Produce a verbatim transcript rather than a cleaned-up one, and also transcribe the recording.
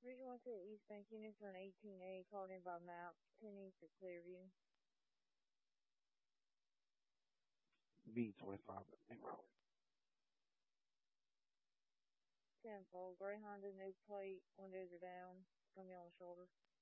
Region one to East Bank Unit for an eighteen A called in by map, ten east at Clearview. B twenty-five. ten fold, gray Honda, new plate, windows are down, it's gonna be on the shoulder.